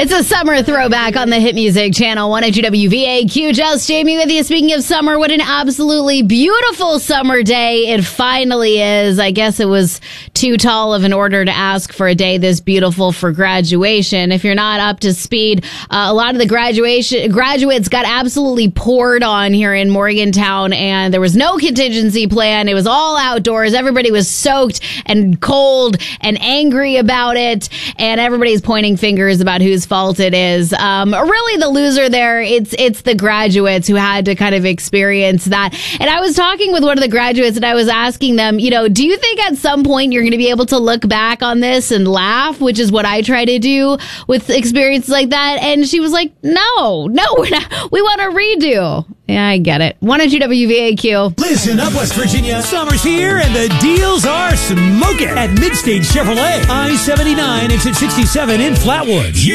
It's a summer throwback on the Hit Music Channel, 102 WVAQ. Just Jamie with you. Speaking of summer, what an absolutely beautiful summer day it finally is. I guess it was too tall of an order to ask for a day this beautiful for graduation. If you're not up to speed, a lot of the graduates got absolutely poured on here in Morgantown, and there was no contingency plan. It was all outdoors. Everybody was soaked and cold and angry about it, and everybody's pointing fingers about whose fault it is. Really, the loser there, it's the graduates who had to kind of experience that. And I was talking with one of the graduates, and I was asking them, do you think at some point you're going to be able to look back on this and laugh, which is what I try to do with experiences like that? And she was like, no, we're not. We want a redo. Yeah, I get it. 102 WVAQ. Listen up, West Virginia. Summer's here and the deals are smoking at Midstage Chevrolet. I-79 exit 67 in Flatwoods.